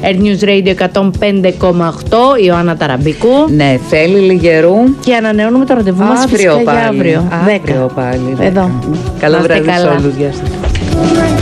Air News Radio 105,8. Ιωάννα Ταραμπίκου. Ναι, θέλει Λιγερού. Και ανανεώνουμε το ραντεβού μας φυσικά για αύριο. Αύριο πάλι. Εδώ. Καλό βράδυ σε όλους. Γεια σας.